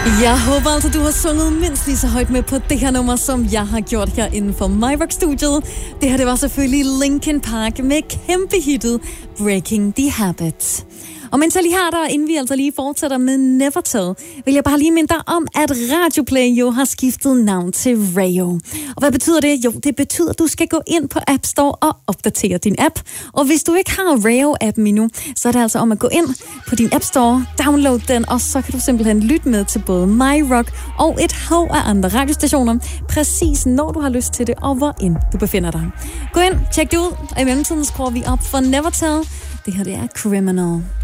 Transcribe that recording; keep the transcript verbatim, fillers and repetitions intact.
Jeg håber altså, du har sunget mindst lige så højt med på det her nummer, som jeg har gjort her inden for MyRock-studiet. Det her, det var selvfølgelig Linkin Park med kæmpe hittet Breaking the Habit. Og mens jeg lige har der, inden vi altså lige fortsætter med Nevertell, vil jeg bare lige minde dig om, at Radioplay jo har skiftet navn til Rayo. Og hvad betyder det? Jo, det betyder, at du skal gå ind på App Store og opdatere din app. Og hvis du ikke har Rayo-appen endnu, så er det altså om at gå ind på din App Store, download den, og så kan du simpelthen lytte med til både MyRock og et hav af andre radiostationer, præcis når du har lyst til det, og hvor end du befinder dig. Gå ind, tjek det ud, og i mellemtiden skruer vi op for Nevertell. Det her, det er Criminal.